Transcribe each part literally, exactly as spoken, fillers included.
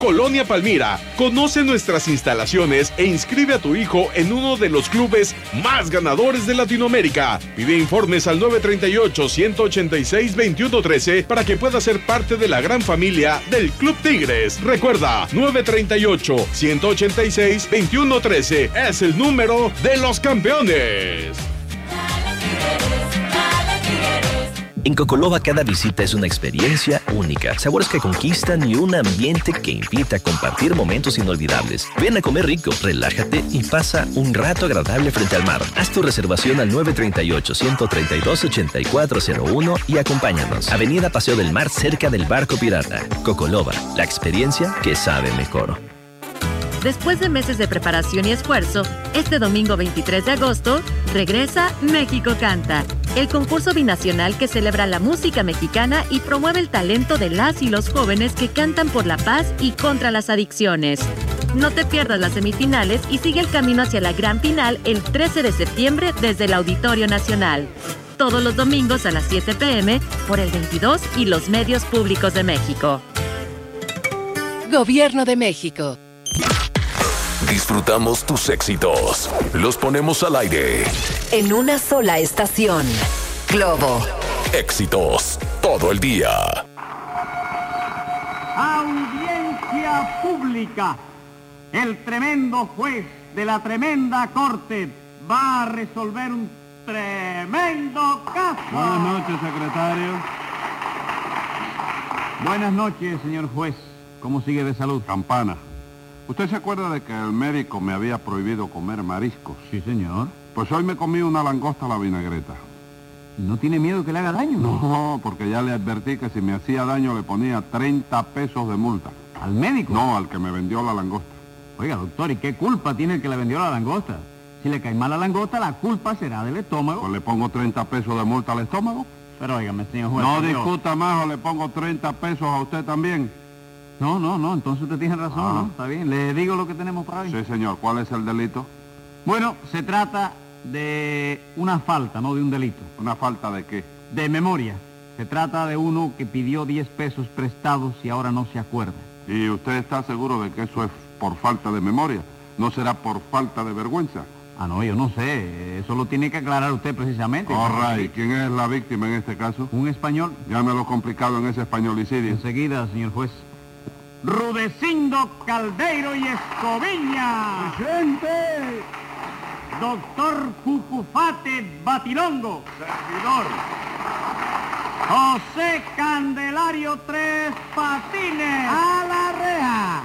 Colonia Palmira. Conoce nuestras instalaciones e inscribe a tu hijo en uno de los clubes más ganadores de Latinoamérica. Pide informes al nueve tres ocho, uno ocho seis, dos uno uno tres para que pueda ser parte de la gran familia del Club Tigres. Recuerda, nueve tres ocho, uno ocho seis, dos uno uno tres es el número de los campeones. En Cocoloba cada visita es una experiencia única, sabores que conquistan y un ambiente que invita a compartir momentos inolvidables. Ven a comer rico, relájate y pasa un rato agradable frente al mar. Haz tu reservación al nueve tres ocho, uno tres dos, ocho cuatro cero uno y acompáñanos. Avenida Paseo del Mar, cerca del Barco Pirata. Cocoloba, la experiencia que sabe mejor. Después de meses de preparación y esfuerzo, este domingo veintitrés de agosto, regresa México Canta, el concurso binacional que celebra la música mexicana y promueve el talento de las y los jóvenes que cantan por la paz y contra las adicciones. No te pierdas las semifinales y sigue el camino hacia la gran final el trece de septiembre desde el Auditorio Nacional. Todos los domingos a las siete pe eme por el veintidós y los medios públicos de México. Gobierno de México. Disfrutamos tus éxitos. Los ponemos al aire. En una sola estación. Globo. Éxitos todo el día. Audiencia pública. El tremendo juez de la tremenda corte va a resolver un tremendo caso. Buenas noches, secretario. Buenas noches, señor juez. ¿Cómo sigue de salud? Campana. ¿Usted se acuerda de que el médico me había prohibido comer mariscos? Sí, señor. Pues hoy me comí una langosta a la vinagreta. ¿No tiene miedo que le haga daño? No, porque ya le advertí que si me hacía daño le ponía treinta pesos de multa. ¿Al médico? No, al que me vendió la langosta. Oiga, doctor, ¿y qué culpa tiene el que le vendió la langosta? Si le cae mal la langosta, la culpa será del estómago. Pues le pongo treinta pesos de multa al estómago. Pero óigame, señor juez. No discuta más o le pongo treinta pesos a usted también. No, no, no, entonces usted tiene razón, ah. ¿no? Está bien, le digo lo que tenemos para hoy. Sí, señor. ¿Cuál es el delito? Bueno, se trata de una falta, no de un delito. ¿Una falta de qué? De memoria. Se trata de uno que pidió diez pesos prestados y ahora no se acuerda. ¿Y usted está seguro de que eso es por falta de memoria? ¿No será por falta de vergüenza? Ah, no, yo no sé. Eso lo tiene que aclarar usted precisamente. All right. ¿Quién es la víctima en este caso? Un español. Llámelo complicado en ese españolicidio. Enseguida, señor juez. Rudecindo Caldeiro y Escoviña. ¡Presente! Doctor Cucufate Batilongo. Servidor. José Candelario Tres Patines. A la reja.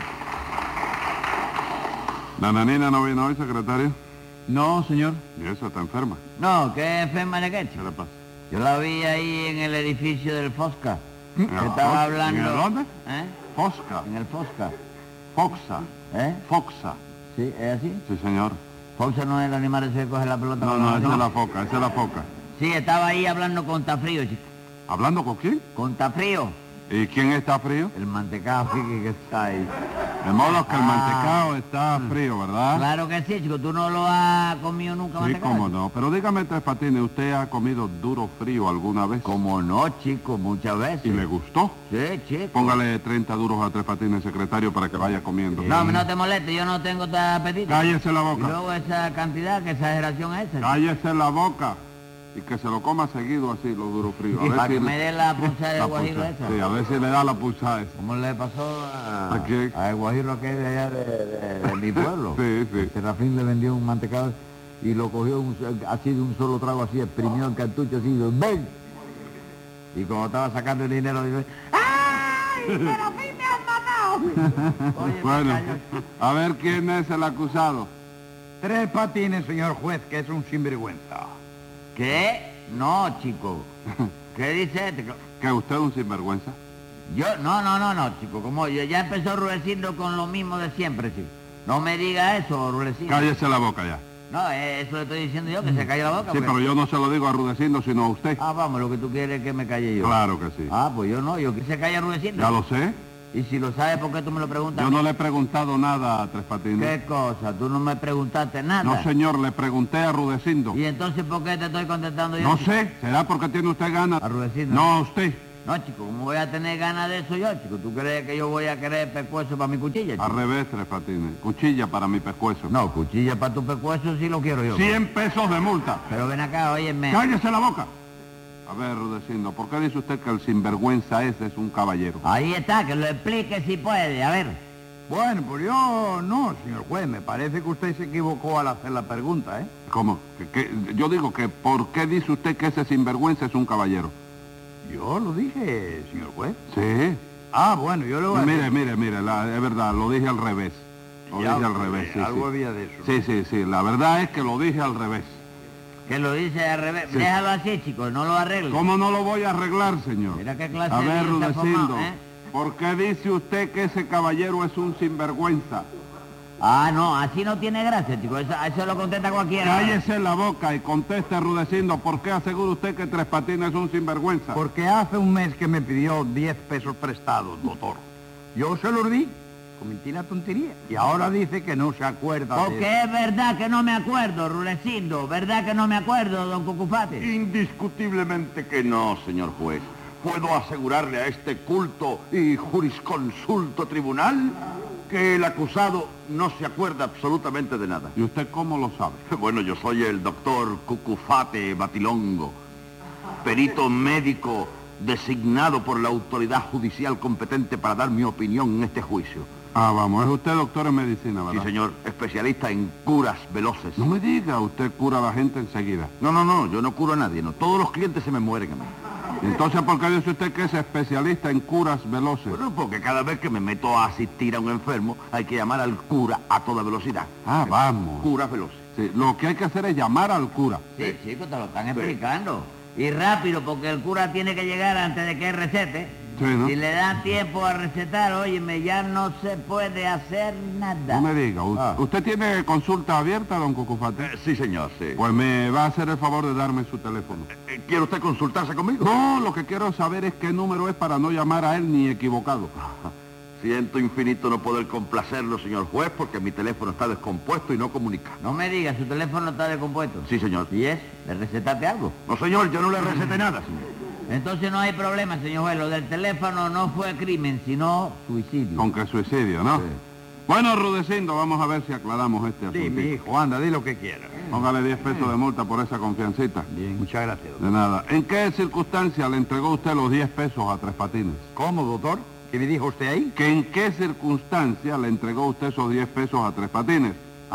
¿La nanina no vino hoy, secretario? No, señor. ¿Y eso está enferma? No, ¿qué enferma de qué? ¿Qué le pasa? Yo la vi ahí en el edificio del Fosca. ¿En Que el estaba Fos- hablando... ¿En el dónde? ¿Eh? Fosca. En el Fosca. Foxa. ¿Eh? Foxa. ¿Sí? ¿Es así? Sí, señor. Foxa no es el animal ese que coge la pelota. No, con no, la esa mano. es la foca, esa es la foca. Sí, estaba ahí hablando con Tafrío, chico. ¿Hablando con quién? Con Tafrío. ¿Y quién está frío? El mantecado, fíjate que está ahí. De modo que el Ah. mantecado está frío, ¿verdad? Claro que sí, chico. ¿Tú no lo has comido nunca, Sí, mantecado? cómo no. Pero dígame, Tres Patines, ¿usted ha comido duro frío alguna vez? Como no, chico, muchas veces. ¿Y le gustó? Sí, chico. Póngale treinta duros a Tres Patines, secretario, para que vaya comiendo. No, no te molestes, yo no tengo este apetito. Cállese la Y boca. luego esa cantidad, qué exageración es esa. Cállese la boca. Y que se lo coma seguido así, los duros fríos. A ver Para si que le- me dé la pulsada de la guajiro pulsa- esa. Sí, a ver si le da la pulsada esa. ¿Cómo le pasó a, ¿A qué? a el guajiro aquel de allá de, de- de mi pueblo? Sí, sí. Serafín le vendió un mantecado y lo cogió un- así de un solo trago, así, exprimió el cartucho así, y ¡ven! Y cuando estaba sacando el dinero, dijo, ¡ay, Serafín, me has matado! Oye, Bueno, me callo. a ver quién es el acusado. Tres Patines, señor juez, que es un sinvergüenza. ¿Qué? No, chico. ¿Qué dice este? ¿Que usted es un sinvergüenza? Yo, no, no, no, no, chico, como yo, ya empezó Rudecindo con lo mismo de siempre, chico. No me diga eso, Rudecindo. Cállese la boca ya. No, eh, eso le estoy diciendo yo, que se calle la boca. Sí, porque- pero yo no se lo digo a Rudecindo, sino a usted. Ah, vamos, lo que tú quieres es que me calle yo. Claro que sí. Ah, pues yo no, yo que se calle Rudecindo. Ya lo sé. Y si lo sabes, ¿por qué tú me lo preguntas? Yo a mí? no le he preguntado nada a Tres Patines. ¿Qué cosa? Tú no me preguntaste nada. No, señor, le pregunté a Rudecindo. ¿Y entonces por qué te estoy contestando yo? No sé, ¿será porque tiene usted ganas? A Rudecindo. No, a usted. No, chico, ¿cómo voy a tener ganas de eso yo, chico? ¿Tú crees que yo voy a querer pescuezo para mi cuchilla, chico? Al revés, Tres Patines. Cuchilla para mi pescuezo. No, cuchilla para tu pescuezo sí lo quiero yo. Cien pesos de multa. Pero ven acá, óyeme. ¡Cállese la boca! A ver, Rudecindo, ¿por qué dice usted que el sinvergüenza ese es un caballero? Ahí está, que lo explique si puede, a ver. Bueno, pues yo no, señor juez. Me parece que usted se equivocó al hacer la pregunta, ¿eh? ¿Cómo? ¿Que, que, yo digo que ¿por qué dice usted que ese sinvergüenza es un caballero? Yo lo dije, señor juez. Sí. Ah, bueno, yo le voy a Mire, decir... mire, mire, la, es verdad, lo dije al revés. Lo Ya, dije al pues, revés, sí, algo sí. había de eso. Sí, sí, sí, la verdad es que lo dije al revés. Que lo dice al revés. Sí. Déjalo así, chicos, no lo arregle. ¿Cómo no lo voy a arreglar, señor? Mira qué clase A de ver, lío está Rudecindo, formado, ¿eh? ¿por qué dice usted que ese caballero es un sinvergüenza? Ah, no, así no tiene gracia, chicos. Eso, eso lo contesta cualquiera. Cállese la boca y conteste, Rudecindo, ¿por qué asegura usted que Tres Patines es un sinvergüenza? Porque hace un mes que me pidió diez pesos prestados, doctor. Yo se los di, cometí la tontería. Y ahora dice que no se acuerda de Porque es verdad que no me acuerdo, Rulecindo. ¿Verdad que no me acuerdo, don Cucufate? Indiscutiblemente que no, señor juez. Puedo asegurarle a este culto y jurisconsulto tribunal que el acusado no se acuerda absolutamente de nada. ¿Y usted cómo lo sabe? Bueno, yo soy el doctor Cucufate Batilongo, perito médico designado por la autoridad judicial competente para dar mi opinión en este juicio. Ah, vamos, es usted doctor en medicina, ¿verdad? Sí, señor, especialista en curas veloces. No me diga, usted cura a la gente enseguida. No, no, no, yo no curo a nadie, no. Todos los clientes se me mueren a mí. Entonces, ¿por qué dice usted que es especialista en curas veloces? Bueno, porque cada vez que me meto a asistir a un enfermo hay que llamar al cura a toda velocidad. Ah, vamos. Curas veloces. Sí, lo que hay que hacer es llamar al cura. Sí, chicos, te lo están explicando. Y rápido, porque el cura tiene que llegar antes de que recete. Sí, ¿no? Si le dan tiempo a recetar, óyeme, ya no se puede hacer nada. No me diga, ¿u- Ah. ¿usted tiene consulta abierta, don Cucufate? Eh, sí, señor, sí. Pues me va a hacer el favor de darme su teléfono. Eh, ¿Quiere usted consultarse conmigo? No, lo que quiero saber es qué número es para no llamar a él ni equivocado. Siento infinito no poder complacerlo, señor juez, porque mi teléfono está descompuesto y no comunica. No me diga, su teléfono está descompuesto. Sí, señor. ¿Y es? ¿Le recetaste algo? No, señor, yo no le receté nada, señor. Entonces no hay problema, señor juez. Lo del teléfono no fue crimen, sino suicidio. Con que suicidio, ¿no? Sí. Bueno, Rudecindo, vamos a ver si aclaramos este Sí, asunto. mi hijo, anda, di lo que quieras. Póngale diez pesos de multa por esa confiancita. Bien, muchas gracias, doctor. De nada. ¿En qué circunstancia le entregó usted los diez pesos a Tres Patines? ¿Cómo, doctor? ¿Qué me dijo usted ahí? ¿Que en qué circunstancia le entregó usted esos diez pesos a Tres Patines?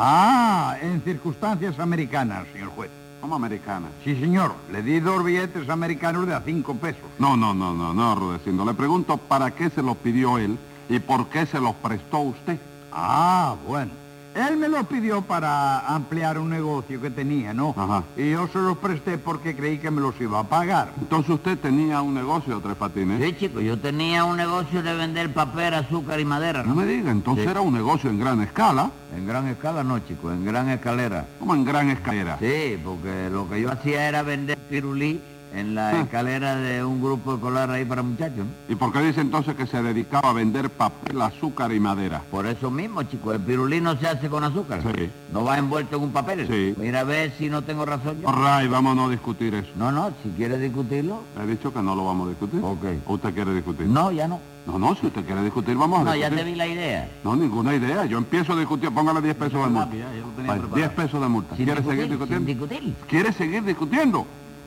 Ah, en circunstancias americanas, señor juez. ¿Cómo americana? Sí, señor. Le di dos billetes americanos de a cinco pesos. No, no, no, no, no, Rudecindo. Le pregunto para qué se los pidió él y por qué se los prestó usted. Ah, bueno. Él me los pidió para ampliar un negocio que tenía, ¿no? Ajá. Y yo se los presté porque creí que me los iba a pagar. Entonces usted tenía un negocio, Tres Patines. Sí, chico, yo tenía un negocio de vender papel, azúcar y madera, No ¿no? me diga, entonces Sí. era un negocio en gran escala. En gran escala no, chico, en gran escalera. Como en gran escalera. Sí, porque lo que yo hacía era vender pirulí en la Ah. escalera de un grupo escolar ahí para muchachos, ¿no? ¿Y por qué dice entonces que se dedicaba a vender papel, azúcar y madera? Por eso mismo, chico, el pirulí no se hace con azúcar. Sí. No va envuelto en un papel. Sí. Mira a ver si no tengo razón yo. All right, vamos a no discutir eso. No, no, si quieres discutirlo, He dicho que no lo vamos a discutir. Ok. ¿O usted quiere discutir? no, ya no. No, no, si usted quiere discutir, vamos a No, ya discutir. te vi la idea. No, ninguna idea. Yo empiezo a discutir. Póngale diez pesos de multa. Vale, diez pesos de multa. Sin ¿Quiere seguir discutir, sin discutiendo? discutir. ¿Quiere seguir discutiendo?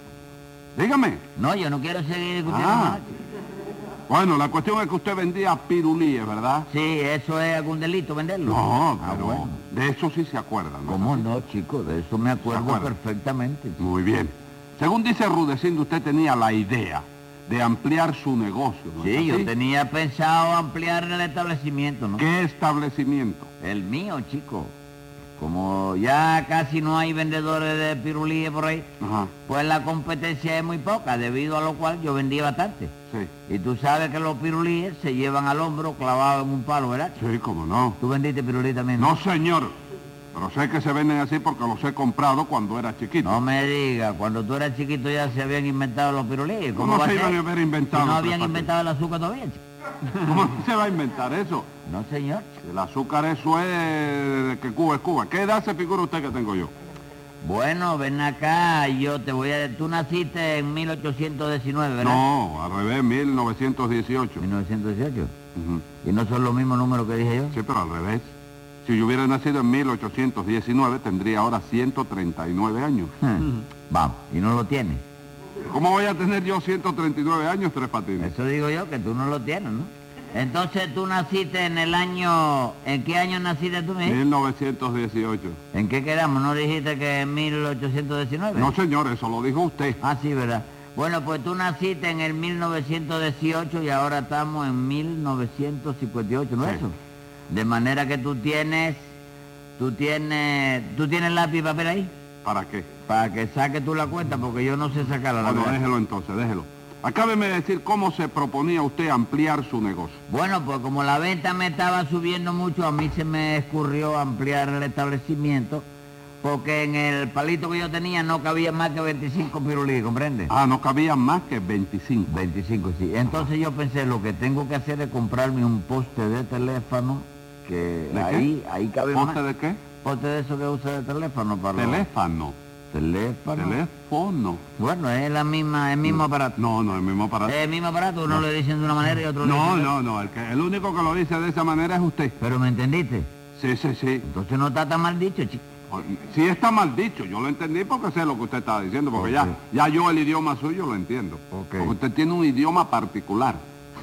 Dígame. No, yo no quiero seguir discutiendo Ah. más. Bueno, la cuestión es que usted vendía pirulíes, ¿verdad? Sí, eso es algún delito venderlo. No, Ah, pero bueno. de eso sí se acuerdan, ¿no? ¿Cómo no, chico? De eso me acuerdo acuerda? perfectamente. Muy bien. Según dice Rudecindo, usted tenía la idea de ampliar su negocio, ¿no es Sí, yo así? tenía pensado ampliar el establecimiento, ¿no? ¿Qué establecimiento? El mío, chico. Como ya casi no hay vendedores de pirulíes por ahí, Ajá, pues la competencia es muy poca, debido a lo cual yo vendí bastante. sí. Y tú sabes que los pirulíes se llevan al hombro clavados en un palo, ¿verdad? Sí, cómo no. ¿Tú vendiste pirulí también? No, señor. Pero sé que se venden así porque los he comprado cuando era chiquito. No me digas, cuando tú eras chiquito ya se habían inventado los pirulíes. ¿Cómo, ¿Cómo va se a iban ser? a haber inventado Si no otras habían partes? inventado el azúcar todavía, chico. ¿Cómo se va a inventar eso? No, señor. El azúcar eso es de que Cuba es Cuba. ¿Qué edad se figura usted que tengo yo? Bueno, ven acá, yo te voy a... Tú naciste en mil ochocientos diecinueve, ¿verdad? No, al revés, mil novecientos dieciocho. ¿mil novecientos dieciocho? Ujú. ¿Y no son los mismos números que dije yo? Sí, pero al revés. Si yo hubiera nacido en mil ochocientos diecinueve, tendría ahora ciento treinta y nueve años. Hmm. Vamos, ¿y no lo tienes? ¿Cómo voy a tener yo ciento treinta y nueve años, Tres Patines? Eso digo yo, que tú no lo tienes, ¿no? Entonces tú naciste en el año... ¿En qué año naciste tú, mi? mil novecientos dieciocho. ¿En qué quedamos? ¿No dijiste que en mil ochocientos diecinueve? No, señor, eso lo dijo usted. Ah, sí, ¿verdad? Bueno, pues tú naciste en el mil novecientos dieciocho y ahora estamos en mil novecientos cincuenta y ocho, ¿no es Sí. eso? De manera que tú tienes... Tú tienes... ¿Tú tienes lápiz y papel ahí? ¿Para qué? Para que saques tú la cuenta, porque yo no sé sacarla, la Bueno, verdad. déjelo entonces, déjelo. Acábeme de decir cómo se proponía usted ampliar su negocio. Bueno, pues como la venta me estaba subiendo mucho, a mí se me escurrió ampliar el establecimiento, porque en el palito que yo tenía no cabía más que veinticinco pirulí, ¿comprende? Ah, no cabían más que veinticinco. veinticinco, sí. Entonces yo pensé, lo que tengo que hacer es comprarme un poste de teléfono, que ¿De ahí, qué? ahí cabe ¿Poste más. de qué? Poste de eso que usa de teléfono para los- Teléfono. Teléfono. Teléfono. Bueno, es la misma, el mismo aparato. No, no, el mismo aparato. Es el mismo aparato, uno le dicen de una manera y otro le No, dicen de no, no, el, que, el único que lo dice de esa manera es usted. Pero ¿me entendiste? Sí, sí, sí. Entonces no está tan mal dicho, chico. Sí está mal dicho, yo lo entendí porque sé lo que usted está diciendo, porque Ok. ya, ya yo el idioma suyo lo entiendo. Ok. Porque usted tiene un idioma particular.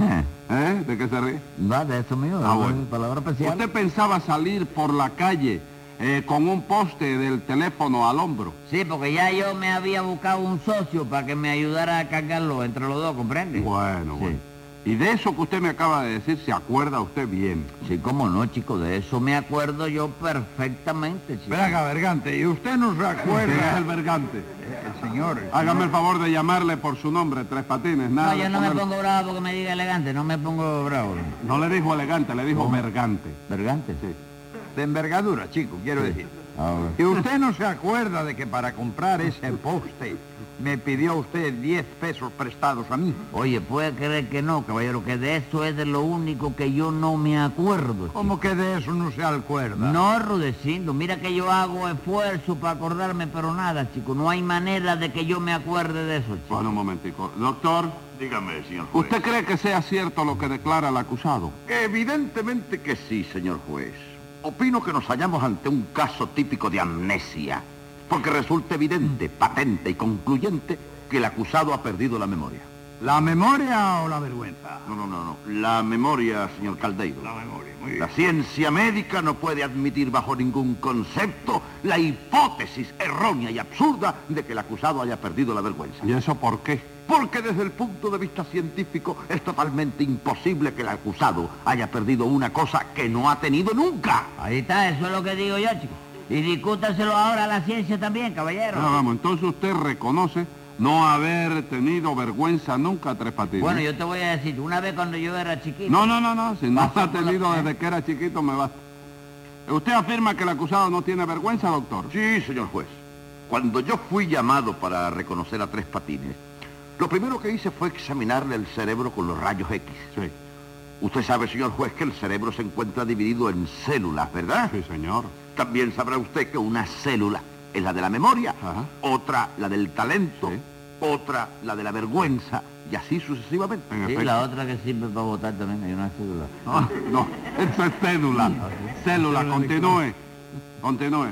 ¿Eh? ¿De qué se ríe? Va, de eso mío, Ah, de bueno. palabra especial. ¿Usted pensaba salir por la calle eh, con un poste del teléfono al hombro? Sí, porque ya yo me había buscado un socio para que me ayudara a cargarlo entre los dos, ¿comprende? Bueno, Sí. bueno. Y de eso que usted me acaba de decir, ¿se acuerda usted bien? Sí, cómo no, chico, de eso me acuerdo yo perfectamente, chico. Ven acá, Bergante, ¿y usted no se ¿Quién es acuerda? el Bergante? El señor. el Hágame el señor- favor de llamarle por su nombre, Tres Patines. Nada No, yo de no me ponerle- pongo bravo porque me diga elegante, no me pongo bravo. No le dijo elegante, le dijo ¿Cómo? Bergante. ¿Bergante? Sí. De envergadura, chico, quiero decir. Ah, bueno. ¿Y usted no se acuerda de que para comprar ese poste me pidió usted diez pesos prestados a mí? Oye, puede creer que no, caballero, que de eso es de lo único que yo no me acuerdo, chico. ¿Cómo que de eso no se acuerda? No, Rudecindo, mira que yo hago esfuerzo para acordarme, pero nada, chico, no hay manera de que yo me acuerde de eso, chico. Bueno, un momentico. Doctor, Dígame, señor juez. ¿usted cree que sea cierto lo que declara el acusado? Evidentemente que sí, señor juez. Opino que nos hallamos ante un caso típico de amnesia, porque resulta evidente, patente y concluyente que el acusado ha perdido la memoria. ¿La memoria o la vergüenza? No, no, no, no. La memoria, señor Caldeiro. La memoria, muy bien. La ciencia médica no puede admitir bajo ningún concepto la hipótesis errónea y absurda de que el acusado haya perdido la vergüenza. ¿Y eso por qué? Porque desde el punto de vista científico es totalmente imposible que el acusado haya perdido una cosa que no ha tenido nunca. Ahí está, eso es lo que digo yo, chico. Y discútaselo ahora a la ciencia también, caballero. Ah, vamos, entonces usted reconoce no haber tenido vergüenza nunca, Tres Patines. Bueno, yo te voy a decir, una vez cuando yo era chiquito... No, no, no, no, si no Pasa ha por la- tenido desde que era chiquito, me basta. ¿Usted afirma que el acusado no tiene vergüenza, doctor? Sí, señor juez. Cuando yo fui llamado para reconocer a Tres Patines, lo primero que hice fue examinarle el cerebro con los rayos X. Sí. Usted sabe, señor juez, que el cerebro se encuentra dividido en células, ¿verdad? Sí, señor. También sabrá usted que una célula es la de la memoria, Ajá. otra la del talento, Sí. otra la de la vergüenza, y así sucesivamente. En Sí, efecto. la otra que sirve para votar también, hay una cédula. Ah, no, eso es cédula. Célula, continúe. Continúe.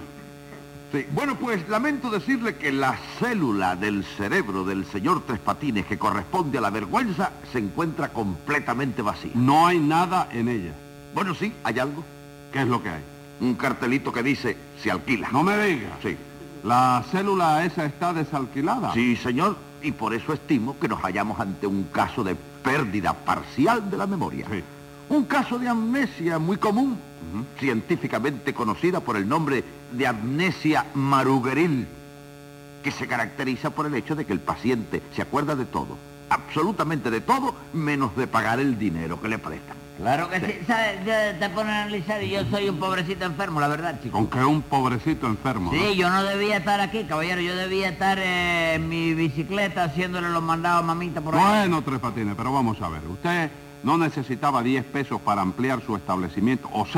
Sí, bueno, pues lamento decirle que la célula del cerebro del señor Tres Patines que corresponde a la vergüenza se encuentra completamente vacía. No hay nada en ella. Bueno, sí, hay algo. ¿Qué es lo que hay? Un cartelito que dice, se alquila. No me diga. Sí. ¿La célula esa está desalquilada? Sí, señor, y por eso estimo que nos hallamos ante un caso de pérdida parcial de la memoria. Sí. Un caso de amnesia muy común, científicamente conocida por el nombre de amnesia marugeril, que se caracteriza por el hecho de que el paciente se acuerda de todo, absolutamente de todo, menos de pagar el dinero que le prestan. Claro que sí, ¿sabes? Ya te ponen a analizar y yo soy un pobrecito enfermo, la verdad, chico. Con que un pobrecito enfermo. ¿no? Sí, yo no debía estar aquí, caballero, yo debía estar eh, en mi bicicleta haciéndole los mandados a mamita por ahí. Bueno, Tres Patines, pero vamos a ver. Usted no necesitaba diez pesos para ampliar su establecimiento. O sea,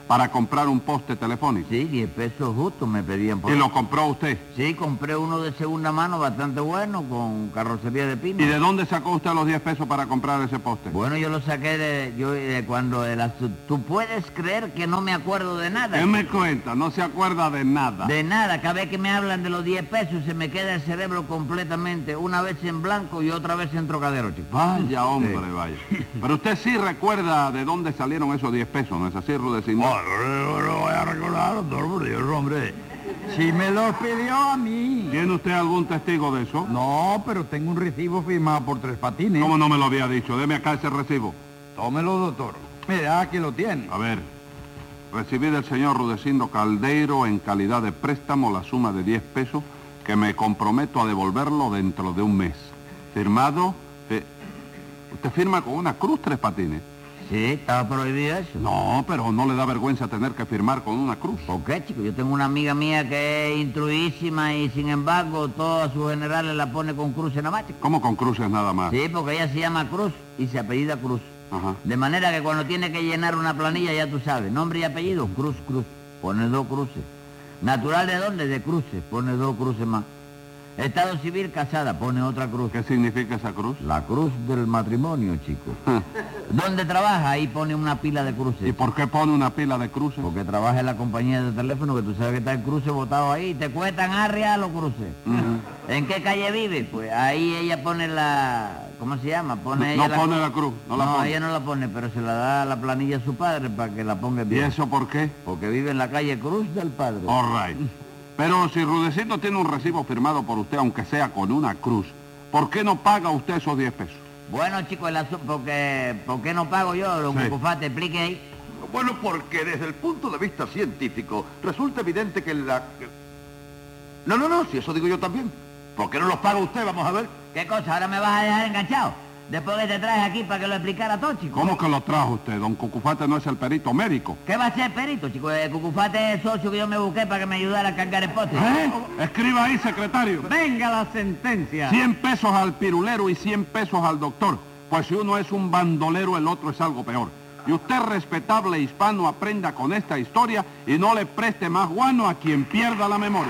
para comprar un poste telefónico. Sí, diez pesos justo me pedían por ¿Y eso. lo compró usted? Sí, compré uno de segunda mano bastante bueno con carrocería de pino. ¿Y de dónde sacó usted los diez pesos para comprar ese poste? Bueno, yo lo saqué de, yo, de cuando el asu- Tú puedes creer que no me acuerdo de nada. ¿Qué me cuenta? No se acuerda de nada. De nada, cada vez que me hablan de los diez pesos se me queda el cerebro completamente, una vez en blanco y otra vez en Trocadero, chico. Vaya, hombre, Sí. vaya. Pero usted sí recuerda de dónde salieron esos diez pesos, ¿no es así, Rudecindo? Oh, no lo voy a recordar, doctor, por Dios, hombre. Si me los pidió a mí. ¿Tiene usted algún testigo de eso? No, pero tengo un recibo firmado por Tres Patines. ¿Cómo no me lo había dicho? Deme acá ese recibo. Tómelo, doctor. Mira, aquí lo tiene. A ver, recibí del señor Rudecindo Caldeiro en calidad de préstamo la suma de diez pesos que me comprometo a devolverlo dentro de un mes. Firmado... eh, ¿Usted firma con una cruz, Tres Patines? Sí, estaba prohibido eso. No, pero ¿no le da vergüenza tener que firmar con una cruz? ¿Por qué, chico? Yo tengo una amiga mía que es instruísima y sin embargo todas sus generales la pone con cruces nada más, chico. ¿Cómo con cruces nada más? Sí, porque ella se llama Cruz y se apellida Cruz. Ajá. De manera que cuando tiene que llenar una planilla, ya tú sabes, nombre y apellido, Cruz, Cruz, pone dos cruces. ¿Natural de dónde? De cruces, pone dos cruces más. Estado civil, casada, pone otra cruz. ¿Qué significa esa cruz? La cruz del matrimonio, chico. ¿Dónde trabaja? Ahí pone una pila de cruces. ¿Y por qué pone una pila de cruces? Porque trabaja en la compañía de teléfono, que tú sabes que está el cruce botado ahí, y te cuestan arria los cruces. Uh-huh. ¿En qué calle vive? Pues ahí ella pone la... ¿Cómo se llama? Pone No ella pone cruz. la cruz, no la No, pone. ella no la pone, pero se la da la planilla a su padre para que la ponga ¿Y bien. eso por qué? Porque vive en la calle Cruz del Padre. All right. Pero si Rudecindo tiene un recibo firmado por usted, aunque sea con una cruz, ¿por qué no paga usted esos diez pesos? Bueno, chicos, el asu- porque ¿por qué no pago yo? Don Sí. Cucufate, explique ahí. Bueno, porque desde el punto de vista científico resulta evidente que la... No, no, no, si eso digo yo también. ¿Por qué no los paga usted? Vamos a ver. ¿Qué cosa? ¿Ahora me vas a dejar enganchado? Después que te traes aquí para que lo explicara todo, chico. ¿Cómo que lo trajo usted? Don Cucufate no es el perito médico. ¿Qué va a ser perito, chico? El Cucufate es el socio que yo me busqué para que me ayudara a cargar el poste. ¿Eh? Escriba ahí, secretario. Venga la sentencia. cien pesos al pirulero y cien pesos al doctor. Pues si uno es un bandolero, el otro es algo peor. Y usted, respetable hispano, aprenda con esta historia y no le preste más guano a quien pierda la memoria.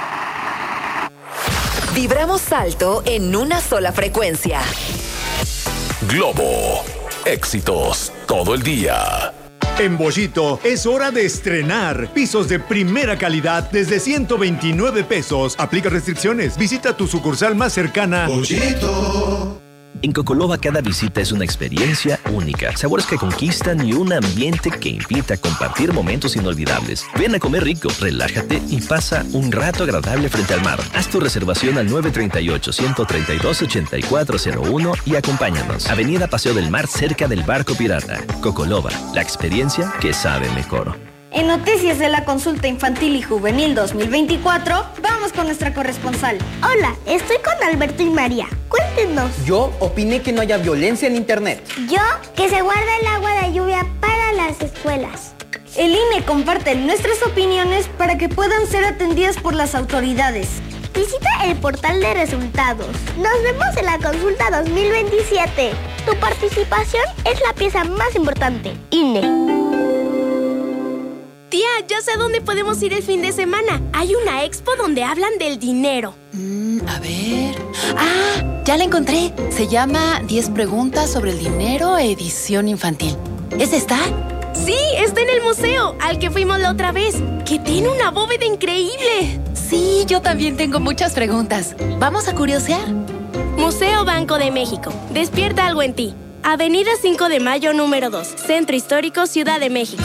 Vibramos alto en una sola frecuencia. Globo. Éxitos todo el día. En Bollito es hora de estrenar pisos de primera calidad desde ciento veintinueve pesos. Aplica restricciones. Visita tu sucursal más cercana. Bollito. En Cocoloba cada visita es una experiencia única. Sabores que conquistan y un ambiente que invita a compartir momentos inolvidables. Ven a comer rico, relájate y pasa un rato agradable frente al mar. Haz tu reservación al nueve tres ocho, uno tres dos, ocho cuatro cero uno y acompáñanos. Avenida Paseo del Mar, cerca del Barco Pirata. Cocoloba, la experiencia que sabe mejor. En Noticias de la Consulta Infantil y Juvenil dos mil veinticuatro, vamos con nuestra corresponsal. Hola, estoy con Alberto y María. Cuéntenos. Yo opiné que no haya violencia en Internet. Yo, que se guarda el agua de lluvia para las escuelas. El I N E comparte nuestras opiniones para que puedan ser atendidas por las autoridades. Visita el portal de resultados. Nos vemos en la consulta dos mil veintisiete. Tu participación es la pieza más importante. I N E. Tía, ya sé dónde podemos ir el fin de semana. Hay una expo donde hablan del dinero. Mm, a ver... ¡Ah! Ya la encontré. Se llama diez preguntas sobre el dinero, edición infantil. ¿Es esta? Sí, está en el museo, al que fuimos la otra vez, que tiene una bóveda increíble. Sí, yo también tengo muchas preguntas. ¿Vamos a curiosear? Museo Banco de México. Despierta algo en ti. Avenida cinco de Mayo, número dos. Centro Histórico, Ciudad de México.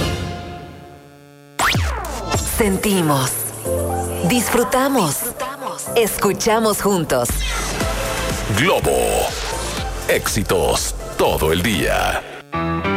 Sentimos, disfrutamos, escuchamos juntos. Globo. Éxitos todo el día.